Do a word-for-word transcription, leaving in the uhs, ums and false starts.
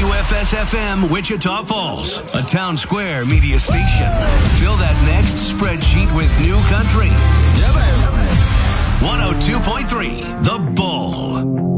W F S F M Wichita Falls, a Town Square media station. Fill that next spreadsheet with new country. Yeah, baby. one oh two point three, The Bull.